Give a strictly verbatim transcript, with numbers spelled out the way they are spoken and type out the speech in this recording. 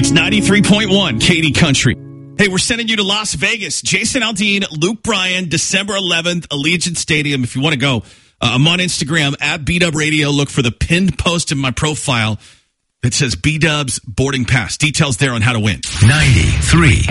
It's ninety-three point one Katy Country. Hey, we're sending you to Las Vegas. Jason Aldean, Luke Bryan, December eleventh, Allegiant Stadium. If you want to go, uh, I'm on Instagram, at B-Dub Radio. Look for the pinned post in my profile that says B-Dub's boarding pass. Details there on how to win. ninety-three